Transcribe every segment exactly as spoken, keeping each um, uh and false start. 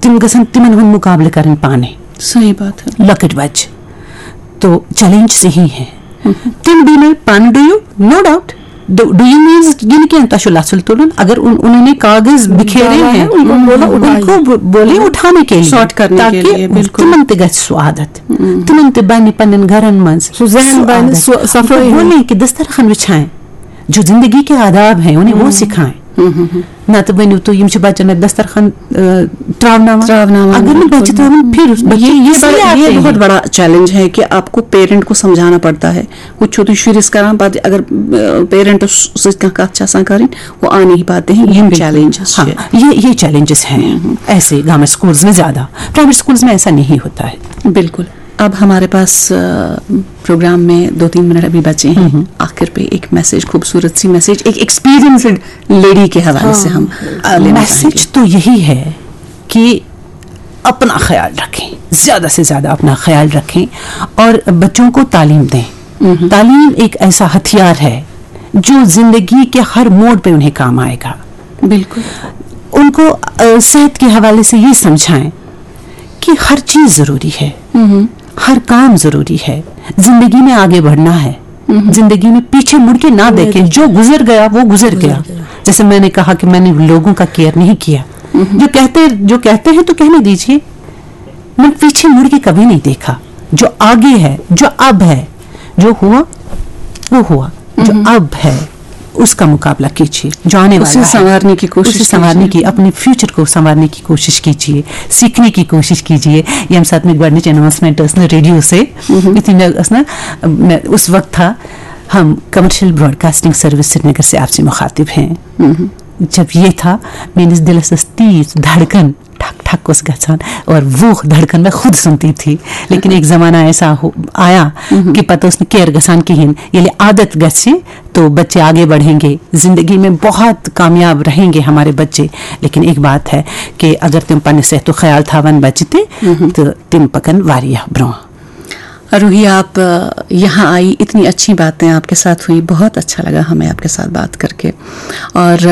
تم گژھن تمن ہند مقابلہ کرن پانے. صحیح بات ہے. لکٹ بچ تو چیلنج صحیح ہے. تم بھی میں پان do you no doubt do you means یہ نہیں کہ تشو لسل تلن. اگر انہوں نے کاغذ بکھیرے ہیں ان کو بولے اٹھانے کے لیے شارٹ کرنے کے لیے. بالکل تمن تہ گژھِ سو عادت, تمن تہ بنہِ پنن گھرن منز بولیں کہ دسترخوان بچھائیں, جو زندگی کے آداب ہیں انہیں وہ سکھائیں. نہ تو ونیو تو یم بچن دسترخوان تراوناوان, اگر نہیں بچے تو پھر یہ بہت بڑا چیلنج ہے کہ آپ کو پیرنٹ کو سمجھانا پڑتا ہے. کچھ چھوٹی شرس کران پتہ اگر پیرنٹ سۭتۍ کانٛہہ کتھ آسان کرٕنۍ وہ آ نہیں پاتے ہیں. یہ چیلنجز یہ یہ چیلنجز ہیں ایسے گورنمنٹ اسکولز میں زیادہ, پرائیویٹ اسکولز میں ایسا نہیں ہوتا ہے. بالکل. اب ہمارے پاس پروگرام میں دو تین منٹ ابھی بچے ہیں. آخر پہ ایک میسج, خوبصورت سی میسج, ایک ایکسپیرینسڈ لیڈی کے حوالے سے ہم میسج تو یہی ہے کہ اپنا خیال رکھیں, زیادہ سے زیادہ اپنا خیال رکھیں اور بچوں کو تعلیم دیں. تعلیم ایک ایسا ہتھیار ہے جو زندگی کے ہر موڑ پہ انہیں کام آئے گا. بالکل. ان کو صحت کے حوالے سے یہ سمجھائیں کہ ہر چیز ضروری ہے, ہر کام ضروری ہے. زندگی میں آگے بڑھنا ہے, زندگی میں پیچھے مڑ کے نہ دیکھیں. جو گزر گیا وہ گزر گیا. جیسے میں نے کہا کہ میں نے لوگوں کا کیئر نہیں کیا. جو کہتے جو کہتے ہیں تو کہنے دیجیے, میں پیچھے مڑ کے کبھی نہیں دیکھا. جو آگے ہے, جو اب ہے, جو ہوا وہ ہوا, جو اب ہے اس کا مقابلہ کیجیے. جو آنے والا ہے سنوارنے کی کوشش سنوارنے کی اپنے فیوچر کو سنوارنے کی کوشش کیجیے, سیکھنے کی کوشش کیجیے. یہ ہم ساتھ میں گۄڈنِچ اناؤنسمنٹ ٲس نہٕ ریڈیو سے یُتھُے مےٚ ٲس نا اس وقت تھا ہم کمرشل براڈ کاسٹنگ سروس سری نگر سے آپ سے مخاطب ہیں. جب یہ تھا میرے دلس ٲس تیز دھڑکن ٹھک ٹھک اس گژھان اور وہ دھڑکن میں خود سنتی تھی. لیکن ایک زمانہ ایسا آیا کہ پتہ اس نے کیئر گژھان کہین. ییٚلہِ عادت گژھِ تو بچے آگے بڑھیں گے, زندگی میں بہت کامیاب رہیں گے ہمارے بچے. لیکن ایک بات ہے کہ اگر تم پنہ صحت و خیال تھاون بچہ تہ تو تم پکن واریاہ برونٛہہ. روحی آپ یہاں آئی, اتنی اچھی باتیں آپ کے ساتھ ہوئی, بہت اچھا لگا ہمیں آپ کے ساتھ بات کر کے. اور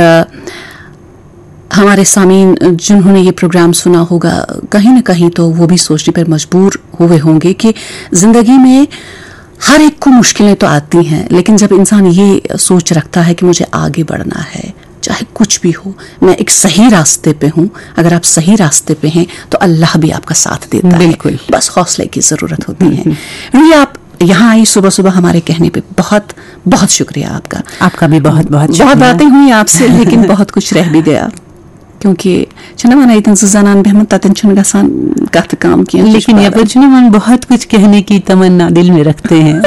ہمارے سامعین جنہوں نے یہ پروگرام سنا ہوگا کہیں نہ کہیں تو وہ بھی سوچنے پر مجبور ہوئے ہوں گے کہ زندگی میں ہر ایک کو مشکلیں تو آتی ہیں, لیکن جب انسان یہ سوچ رکھتا ہے کہ مجھے آگے بڑھنا ہے چاہے کچھ بھی ہو, میں ایک صحیح راستے پہ ہوں, اگر آپ صحیح راستے پہ ہیں تو اللہ بھی آپ کا ساتھ دیتا ہے. بالکل. بس حوصلے کی ضرورت ہوتی ہے. روحی آپ یہاں آئی صبح صبح ہمارے کہنے پہ, بہت بہت شکریہ آپ کا. آپ کا بھی بہت بہت بہت باتیں ہوئی آپ سے, لیکن بہت کچھ رہ بھی گیا کیونکہ چھنا ونان یتن زٕ زنان بیہمن تتن چھن گژھان کتھ کام کینٛہہ. لیکن یپٲرۍ چھُ نہٕ بہت کچھ کہنے کی تمنا دل میں رکھتے ہیں.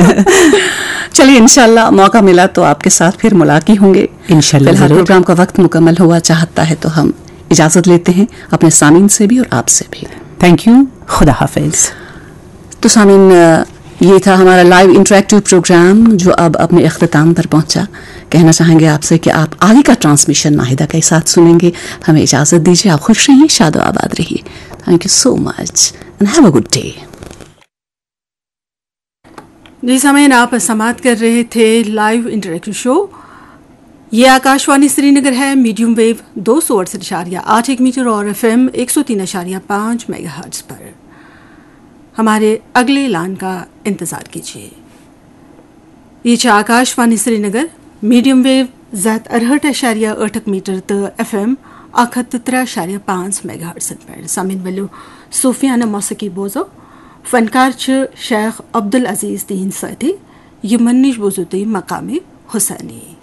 چلیے انشاءاللہ موقع ملا تو آپ کے ساتھ پھر ملاقات ہوں گے انشاءاللہ. فی الحال پروگرام کا وقت مکمل ہوا چاہتا ہے تو ہم اجازت لیتے ہیں اپنے سامعین سے بھی اور آپ سے بھی. تھینک یو, خدا حافظ. تو سامعین یہ تھا ہمارا لائیو انٹریکٹیو پروگرام جو اب اپنے اختتام پر پہنچا. کہنا چاہیں گے آپ سے کہ آپ آگے کا ٹرانسمیشن ناہدہ کے ساتھ سنیں گے. ہمیں اجازت دیجیے, آپ خوش رہیے, شاد و آباد رہیے. Thank you so much and have a good day. جی سامعین, آپ سماعت کر رہے تھے لائیو انٹریکٹیو شو. یہ آکاشوانی سری نگر ہے, میڈیم ویو دو سو اڑسٹھ اشاریہ آٹھ ایک میٹر اور ایف ایم ایک سو تین اشاریہ پانچ میگا ہرٹز پر. ہمارے اگلے اعلان کا انتظار کیجیے. یہ آکاشوانی سری نگر میڈیم ویو زت ارہٹ اشاریہ ٲٹھ میٹر تو ایف ایم اکھ ہتھ ترے اشاریہ پانچ میگا ہرٹز پر. سامعین ولو صوفیانہ موسیقی بوزو. فنکار شیخ عبدالعزیز تہند سۭتی. یمن نش بوزو تُہۍ مقام حسینی.